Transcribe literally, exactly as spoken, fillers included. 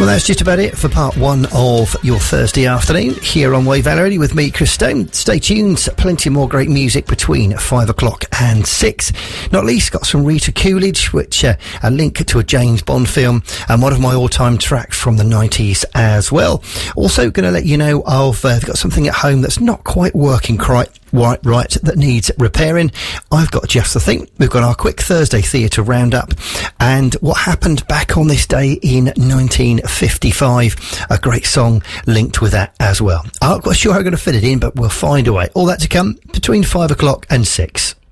Well, that's just about it for part one of your Thursday afternoon here on Wave Valerie with me, Chris Stone. Stay tuned, plenty more great music between five o'clock and six. Not least, got some Rita Coolidge, which uh, a link to a James Bond film, and one of my all-time tracks from the nineties as well. Also, going to let you know I've uh, got something at home that's not quite working quite right, right that needs repairing. I've got just the thing. We've got our quick Thursday theatre roundup and what happened back on this day in nineteen fifty-five. A great song linked with that as well. I'm not quite sure how I'm going to fit it in, but we'll find a way. All that to come between five o'clock and six.